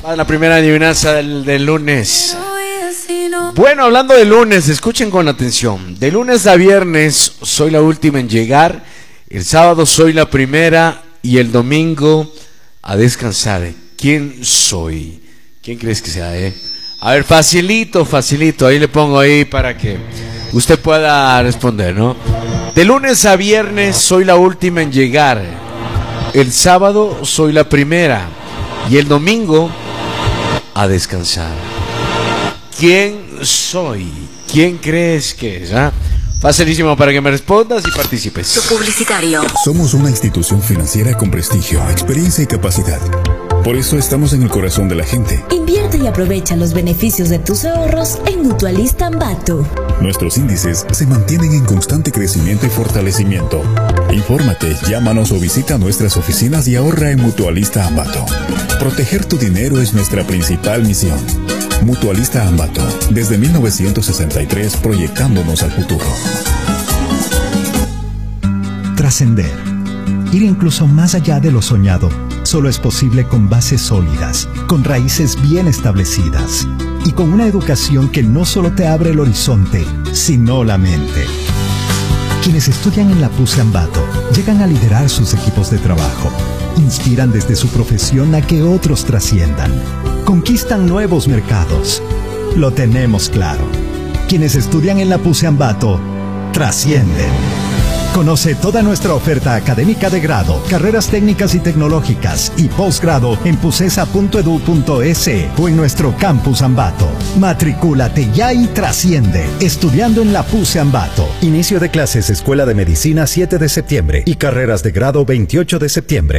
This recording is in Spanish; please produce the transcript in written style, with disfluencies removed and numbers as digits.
La primera adivinanza del lunes. Bueno, hablando de lunes, escuchen con atención. De lunes a viernes soy la última en llegar, el sábado soy la primera y el domingo a descansar. ¿Quién soy? ¿Quién crees que sea, A ver, facilito, ahí le pongo ahí para que usted pueda responder, ¿no? De lunes a viernes soy la última en llegar, el sábado soy la primera y el domingo a descansar. ¿Quién soy? ¿Quién crees que es? Facilísimo para que me respondas y participes. Su publicitario. Somos una institución financiera con prestigio, experiencia y capacidad. Por eso estamos en el corazón de la gente. Invierte y aprovecha los beneficios de tus ahorros en Mutualista Ambato. Nuestros índices se mantienen en constante crecimiento y fortalecimiento. Infórmate, llámanos o visita nuestras oficinas y ahorra en Mutualista Ambato. Proteger tu dinero es nuestra principal misión. Mutualista Ambato, desde 1963 proyectándonos al futuro. Trascender. Ir incluso más allá de lo soñado, solo es posible con bases sólidas, con raíces bien establecidas y con una educación que no solo te abre el horizonte, sino la mente. Quienes estudian en la PUCE Ambato llegan a liderar sus equipos de trabajo, inspiran desde su profesión a que otros trasciendan, conquistan nuevos mercados. Lo tenemos claro. Quienes estudian en la PUCE Ambato trascienden. Conoce toda nuestra oferta académica de grado, carreras técnicas y tecnológicas y posgrado en pucesa.edu.es o en nuestro campus Ambato. Matricúlate ya y trasciende, estudiando en la PUCE Ambato. Inicio de clases Escuela de Medicina 7 de septiembre y carreras de grado 28 de septiembre.